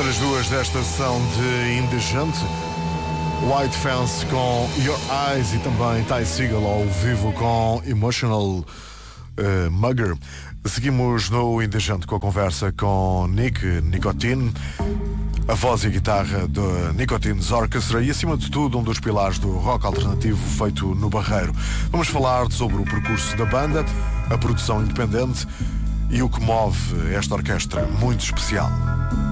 primeiras duas desta sessão de Indigente, White Fence com Your Eyes e também Ty Segall ao vivo com Emotional Mugger. Seguimos no Indigente com a conversa com Nick Nicotine, a voz e a guitarra de Nicotine's Orchestra e, acima de tudo, um dos pilares do rock alternativo feito no Barreiro. Vamos falar sobre o percurso da banda, a produção independente e o que move esta orquestra muito especial.